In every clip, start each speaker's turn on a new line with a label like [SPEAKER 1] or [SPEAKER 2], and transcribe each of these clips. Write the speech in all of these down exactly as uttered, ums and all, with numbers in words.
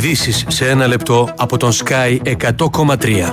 [SPEAKER 1] Ειδήσεις σε ένα λεπτό από τον Sky εκατό κόμμα τρία.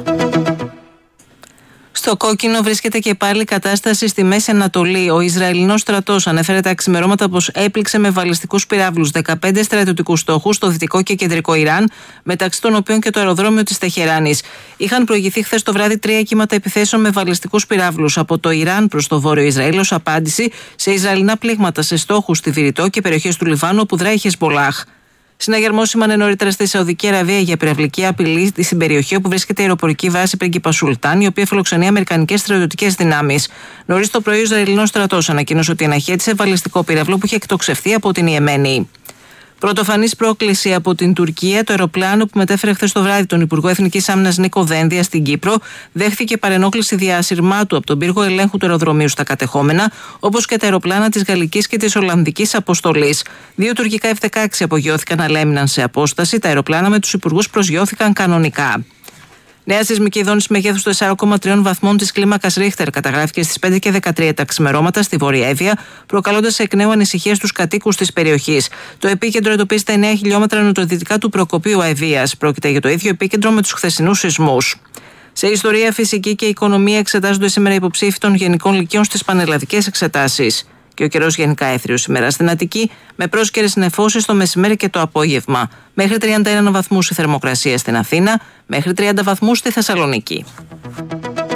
[SPEAKER 2] Στο κόκκινο βρίσκεται και πάλι κατάσταση στη Μέση Ανατολή. Ο Ισραηλινός στρατός ανέφερε τα ξημερώματα πως έπληξε με βαλιστικούς πυράβλους δεκαπέντε στρατιωτικούς στόχους στο δυτικό και κεντρικό Ιράν, μεταξύ των οποίων και το αεροδρόμιο της Τεχεράνης. Είχαν προηγηθεί χθες το βράδυ τρία κύματα επιθέσεων με βαλιστικούς πυράβλους από το Ιράν προς το βόρειο Ισραήλ ως απάντηση σε Ισραηλινά πλήγματα σε στόχους στη Βηρητό και περιοχές του Λιβάνου όπου δράει η Χεσμπολάχ. Συναγερμός σήμανε νωρίτερα στη Σαουδική Αραβία για πυραυλική απειλή στην περιοχή όπου βρίσκεται η αεροπορική βάση Πρίγκιπα Σουλτάν, η οποία φιλοξενεί αμερικανικές στρατιωτικές δυνάμεις. Νωρίς το πρωί, ο Ισραηλινός στρατός ανακοίνωσε ότι αναχέτησε βαλιστικό πύραυλο που είχε εκτοξευθεί από την Ιεμένη. Πρωτοφανής πρόκληση από την Τουρκία, το αεροπλάνο που μετέφερε χθες το βράδυ τον Υπουργό Εθνικής Άμυνας Νίκο Δένδια στην Κύπρο δέχθηκε παρενόχληση διασυρμάτου από τον πύργο ελέγχου του αεροδρομίου στα κατεχόμενα, όπως και τα αεροπλάνα της Γαλλικής και της Ολλανδικής αποστολής. Δύο τουρκικά εφ δεκαέξι απογειώθηκαν, αλλά έμειναν σε απόσταση. Τα αεροπλάνα με τους υπουργούς προσγειώθηκαν κανονικά. Νέα σεισμική δόνηση μεγέθους τεσσάρων κόμμα τρία βαθμών της κλίμακας Ρίχτερ καταγράφηκε στις πέντε και δεκατρία τα ξημερώματα στη Βόρεια Εύβοια, προκαλώντας εκ νέου ανησυχίες στους κατοίκους της περιοχής. Το επίκεντρο εντοπίζεται εννέα χιλιόμετρα νοτιοδυτικά του Προκοπίου Αηδίας. Πρόκειται για το ίδιο επίκεντρο με τους χθεσινούς σεισμούς. Σε ιστορία, φυσική και οικονομία εξετάζονται σήμερα υποψήφοι των γενικών λυκείων στις πανελλαδικές εξετάσεις. Και ο καιρός γενικά έθριος σήμερα στην Αττική, με πρόσκαιρες νεφώσεις το μεσημέρι και το απόγευμα. Μέχρι τριάντα ένα βαθμούς η θερμοκρασία στην Αθήνα, μέχρι τριάντα βαθμούς στη Θεσσαλονίκη.